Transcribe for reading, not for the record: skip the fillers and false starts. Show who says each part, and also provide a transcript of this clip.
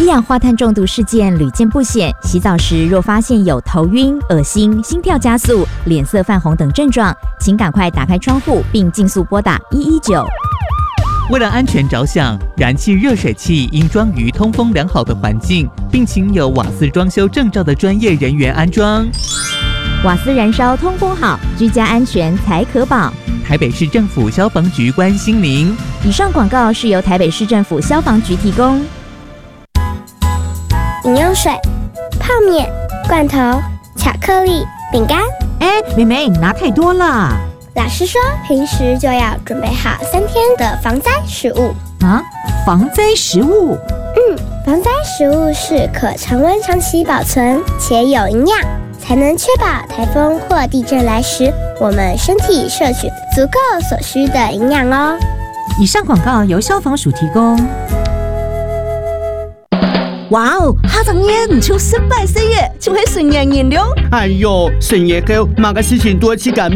Speaker 1: 一氧化碳中毒事件屡见不鲜，洗澡时若发现有头晕、恶心、心跳加速、脸色泛红等症状，请赶快打开窗户并尽速拨打119。
Speaker 2: 为了安全着想，燃气热水器应装于通风良好的环境，并请有瓦斯装修证照的专业人员安装。
Speaker 1: 瓦斯燃烧通风好，居家安全才可保。
Speaker 2: 台北市政府消防局关心您。
Speaker 1: 以上广告是由台北市政府消防局提供。
Speaker 3: 饮用水、泡面、罐头、巧克力、饼干。
Speaker 4: 妹妹拿太多了。
Speaker 3: 老师说，平时就要准备好3天的防灾食物。
Speaker 4: 防灾食物？
Speaker 3: 防灾食物是可常温长期保存且有营养，才能确保台风或地震来时，我们身体摄取足够所需的营养哦。
Speaker 4: 以上广告由消防署提供。哇哦，哈长爷，就失败1月就会顺利饮料。
Speaker 5: 哎呦，顺业狗，嘛个事情多去干。